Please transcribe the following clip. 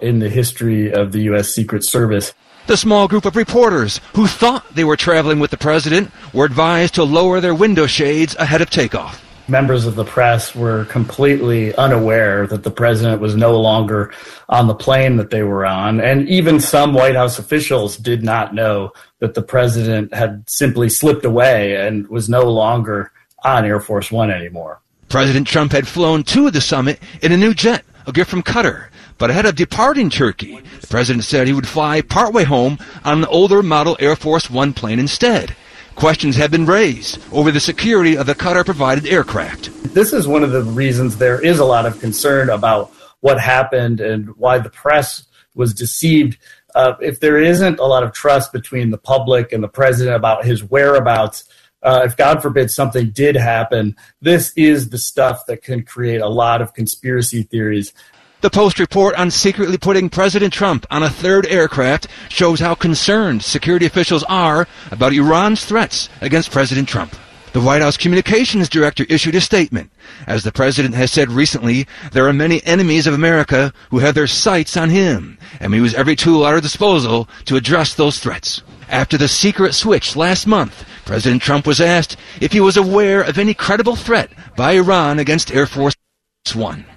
in the history of the U.S. Secret Service. The small group of reporters who thought they were traveling with the president were advised to lower their window shades ahead of takeoff. Members of the press were completely unaware that the president was no longer on the plane that they were on. And even some White House officials did not know that the president had simply slipped away and was no longer on Air Force One anymore. President Trump had flown to the summit in a new jet, a gift from Qatar. But ahead of departing Turkey, the president said he would fly partway home on an older model Air Force One plane instead. Questions have been raised over the security of the Qatar-provided aircraft. This is one of the reasons there is a lot of concern about what happened and why the press was deceived. If there isn't a lot of trust between the public and the president about his whereabouts, if God forbid something did happen, this is the stuff that can create a lot of conspiracy theories. The Post report on secretly putting President Trump on a third aircraft shows how concerned security officials are about Iran's threats against President Trump. The White House communications director issued a statement. As the president has said recently, there are many enemies of America who have their sights on him, and we use every tool at our disposal to address those threats. After the secret switch last month, President Trump was asked if he was aware of any credible threat by Iran against Air Force One.